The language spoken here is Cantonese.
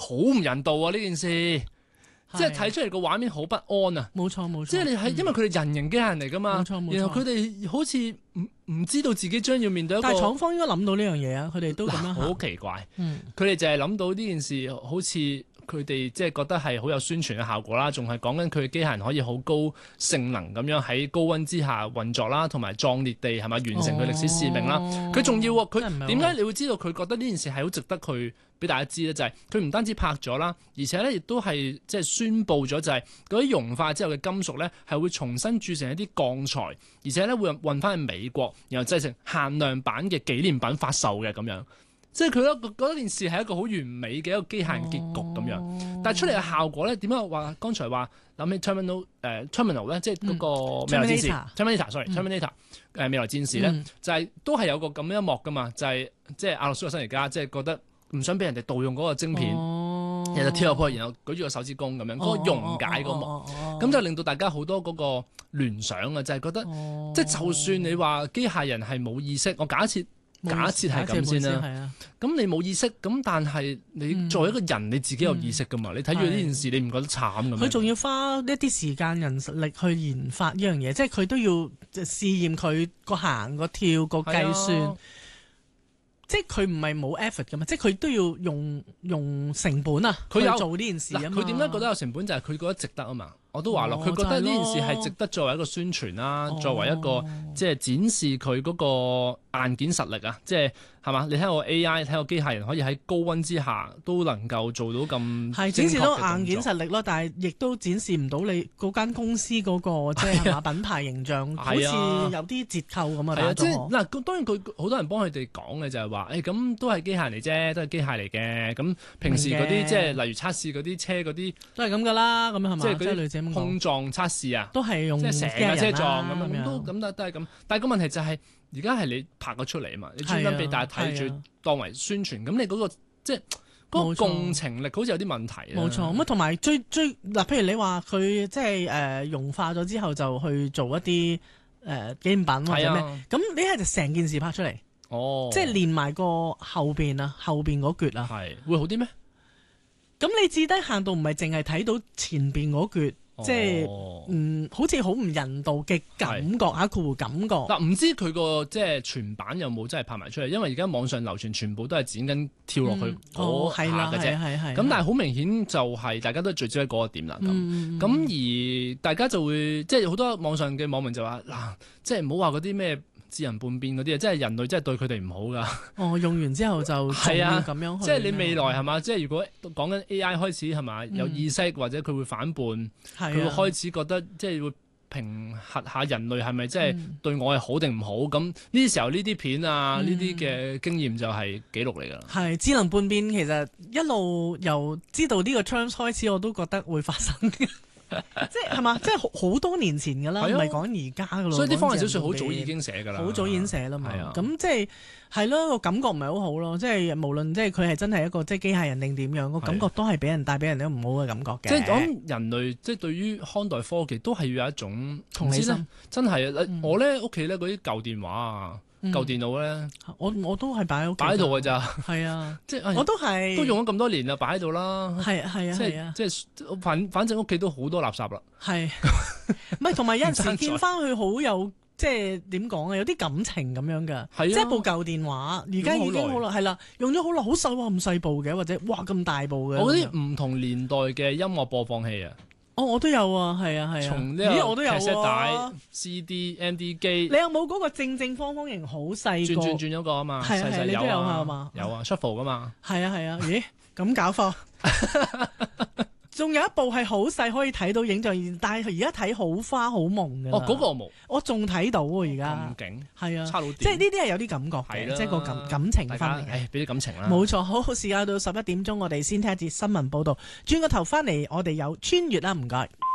好唔人道啊呢件事。即係睇出嚟個畫面好不安啊！ 冇錯冇錯， 即係你係因為佢哋人形機械人嚟噶嘛， 冇錯冇錯， 然後佢哋好似唔知道自己將要面對一個， 但係廠方應該諗到呢樣嘢啊，佢哋都咁樣好奇怪， 佢哋就係諗到呢件事，好似佢哋即係覺得係好有宣傳嘅效果啦，仲係講緊佢嘅機械人可以好高性能咁樣喺高溫之下運作啦，同埋壯烈地係咪完成佢歷史使命啦？佢仲要佢點解你會知道佢覺得呢件事係好值得去俾大家知咧？就係佢唔單止拍咗啦，而且咧亦都係即係宣佈咗，就係嗰啲融化之後嘅金屬咧係會重新鑄成一啲鋼材，而且咧會運翻去美國，然後製成限量版嘅紀念品發售嘅咁樣。即係佢覺得件事係一個好完美嘅一個機械人結局咁樣，但係出嚟嘅效果咧點解話剛才話諗起 Terminal 咧，即係嗰個未來戰士 Terminator 未來戰士咧，就係都係有個咁樣一幕噶嘛，就係即係阿諾舒華辛力加即係覺得唔想俾人哋盜用嗰個晶片，然後就跳入去，然後舉住個手指公咁樣，嗰個溶解嗰幕，咁就令到大家好多嗰個聯想啊，就係覺得即係就算你話機械人係冇意識，我假設係咁先啦。咁你冇意識，咁但係你作為一個人，你自己有意識噶嘛？你睇住呢件事，你唔覺得慘咁？佢仲要花一啲時間人力去研發呢樣嘢，即係佢都要試驗佢個行個跳個計算。即係佢唔係冇 effort 噶嘛，即係佢都要用成本啊，佢有做呢件事啊嘛。 佢點解覺得有成本？就係佢覺得值得啊嘛。我都話咯，佢覺得呢件事係值得作為一個宣傳啦，作為一個即係展示佢嗰個硬件實力啊，即係係嘛？你睇個 AI，睇個機械人可以喺高溫之下都能夠做到咁係展示到硬件實力咯，但係亦都展示唔到你嗰間公司嗰個即係品牌形象，好似有啲折扣咁啊！ 即係嗱，當然佢好多人幫佢哋講嘅就係話，咁都係機械人嚟啫，都係機械嚟嘅。咁平時嗰啲即係例如測試嗰啲車嗰啲都係咁噶啦，咁係嘛？ 即係嗰啲碰撞測試啊， 都係用即係成架車撞咁樣， 都係咁。但係個問題就係而家係你拍咗出嚟啊嘛，你專登俾大家睇住當為宣傳，咁你嗰個即係嗰個共情力好似有啲問題啊。 冇錯，咁同埋追嗱，譬如你話佢即係融化咗之後就去做一啲紀念品或者咩，咁你係就成件事拍出嚟，即係連埋個後邊嗰橛啊， 係會好啲咩？ 咁你至低限度唔係淨係睇到前邊嗰橛，即係好似好唔人道嘅感覺嚇，括弧感覺。 嗱，唔知佢個即係全版有冇真係拍埋出嚟？因為而家網上流傳全部都係剪緊跳落去嗰下嘅啫。咁但係好明顯就係大家都聚焦喺嗰個點啦。咁而大家就會即係好多網上嘅網民就話嗱，即係唔好話嗰啲咩智能叛變嗰啲啊，即係人類真係對佢哋唔好噶。用完之後就係啊咁樣去。 即係你未來係嘛？即係如果講緊 AI 開始係嘛有意識或者佢會反叛，佢會開始覺得即係會評核下人類係咪即係對我係好定唔好？咁呢啲時候呢啲片啊，呢啲嘅經驗就係記錄嚟㗎啦。 係智能叛變，其實一路由知道呢個 terms 開始，我都覺得會發生嘅。即係嘛，即係好多年前㗎啦，唔係講而家㗎咯。 所以啲科幻小説好早已經寫㗎啦， 好早已經寫啦嘛。咁即係係咯，個感覺唔係好好咯。即係無論即係佢係真係一個即係機械人定點樣，個感覺都係帶俾人一個唔好嘅感覺嘅。 即係講人類即係對於看待科技都係要有一種同理心。 真係啊！我咧屋企咧嗰啲舊電話啊。舊電腦咧， 我都係擺喺度㗎咋， 係啊， 即係我都係都用咗咁多年啦，擺喺度啦， 係啊， 即係反正屋企都好多垃圾啦， 係，唔係同埋有陣時見翻佢好有即係點講啊，有啲感情咁樣㗎，即係部舊電話，而家已經好耐，係啦，用咗好耐，好細喎，咁細部嘅，或者哇咁大部嘅， 我啲唔同年代嘅音樂播放器啊。 我都有啊，係啊， 從呢個我都有帶 CD、MD 機。 你有冇嗰個正方形好細個？ 轉嗰個啊嘛，細細你都有係嘛？ 有啊 ，shuffle 噶嘛。 係啊，咦？咁搞貨？仲有一部係好細可以睇到影像，但係而家睇好花好朦㗎。 嗰個我冇， 我仲睇到喎而家。 咁勁， 係啊， 差到即係呢啲係有啲感覺嘅，即係個感情分嚟。 俾啲感情啦。 冇錯，好，時間到11點鐘，我哋先聽一節新聞報導，轉個頭翻嚟，我哋有穿越啦，唔該。